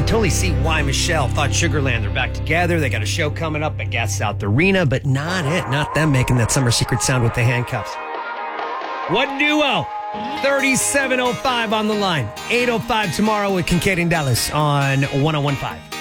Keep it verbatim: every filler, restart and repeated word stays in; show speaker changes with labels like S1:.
S1: totally see why Michelle thought Sugarland are back together. They got a show coming up at Gas South Arena, but not it. Not them making that Summer Secret sound with the handcuffs. What duo? thirty-seven oh five on the line. eight oh five tomorrow with Kincaid and Dallas on one oh one point five.